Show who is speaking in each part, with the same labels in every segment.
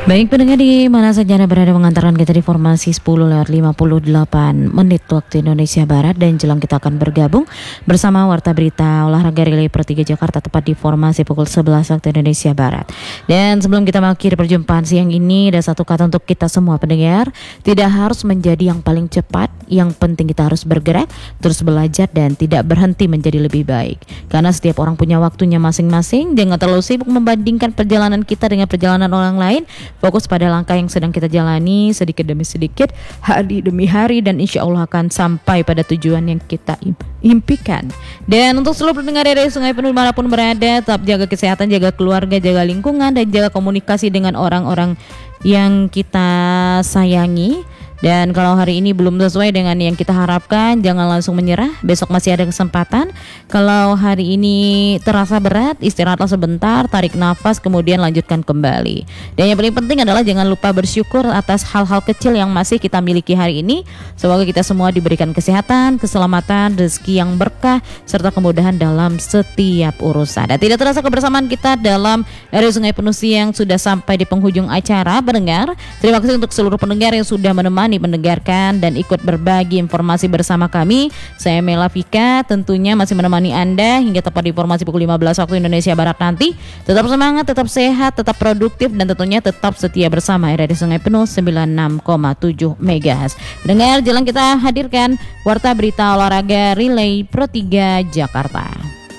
Speaker 1: Baik pendengar di mana saja Anda berada mengantarkan kita di formasi 10:58 menit waktu Indonesia Barat dan jelang kita akan bergabung bersama Warta Berita Olahraga Relay Pro 3 Jakarta tepat di formasi pukul 11 waktu Indonesia Barat. Dan sebelum kita mengakhiri perjumpaan siang ini, ada satu kata untuk kita semua pendengar, tidak harus menjadi yang paling cepat, yang penting kita harus bergerak, terus belajar dan tidak berhenti menjadi lebih baik. Karena setiap orang punya waktunya masing-masing, jangan terlalu sibuk membandingkan perjalanan kita dengan perjalanan orang lain. Fokus pada langkah yang sedang kita jalani sedikit demi sedikit, hari demi hari, dan insya Allah akan sampai pada tujuan yang kita impikan. Dan untuk seluruh pendengar dari Sungai Penuh manapun berada, tetap jaga kesehatan, jaga keluarga, jaga lingkungan, dan jaga komunikasi dengan orang-orang yang kita sayangi. Dan kalau hari ini belum sesuai dengan yang kita harapkan, jangan langsung menyerah, besok masih ada kesempatan. Kalau hari ini terasa berat, istirahatlah sebentar, tarik nafas, kemudian lanjutkan kembali. Dan yang paling penting adalah jangan lupa bersyukur atas hal-hal kecil yang masih kita miliki hari ini. Semoga kita semua diberikan kesehatan, keselamatan, rezeki yang berkah, serta kemudahan dalam setiap urusan. Dan tidak terasa kebersamaan kita dalam Radio Sungai Penuh Siang sudah sampai di penghujung acara, pendengar. Terima kasih untuk seluruh pendengar yang sudah menemani, mendengarkan dan ikut berbagi informasi bersama kami. Saya Mela Vika tentunya masih menemani Anda hingga tepat di informasi pukul 15 waktu Indonesia Barat nanti. Tetap semangat, tetap sehat, tetap produktif, dan tentunya tetap setia bersama Radio Sungai Penuh 96,7 MHz. Dengar jelang kita hadirkan Warta Berita Olahraga Relay Pro 3 Jakarta.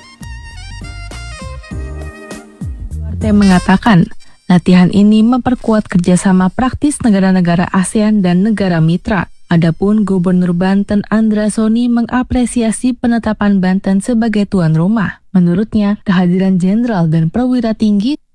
Speaker 2: Warta mengatakan latihan ini memperkuat kerjasama praktis negara-negara ASEAN dan negara mitra. Adapun Gubernur Banten Andra Soni mengapresiasi penetapan Banten sebagai tuan rumah. Menurutnya, kehadiran jenderal dan perwira tinggi